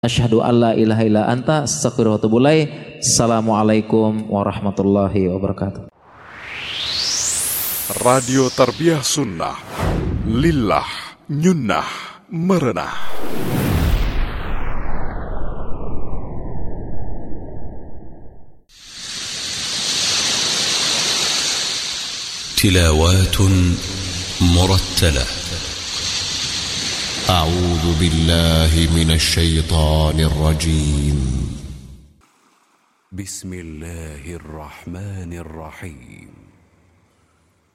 Asyhadu alla ilaha illa anta astaghfiruka wa atubu ilaik. Assalamualaikum warahmatullahi wabarakatuh. Radio Tarbiyah Sunnah, lillah, nyunnah, merenah. تلاوات مرتلة. أعوذ بالله من الشيطان الرجيم. بسم الله الرحمن الرحيم.